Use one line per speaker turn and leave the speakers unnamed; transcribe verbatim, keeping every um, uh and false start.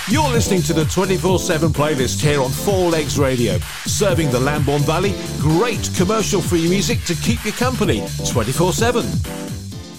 You're listening to the twenty-four seven playlist here on Four Legs Radio, serving the Lambourne Valley great commercial-free music to keep you company twenty-four seven.